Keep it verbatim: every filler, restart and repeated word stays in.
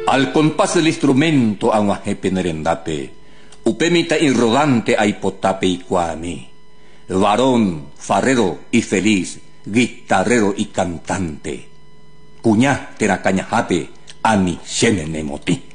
Al compás del instrumento aguajepe nerendape, upemita irrogante aipotape y cuami, varón, farrero y feliz, guitarrero y cantante, cuñá teracañajape, ani xenenemoti.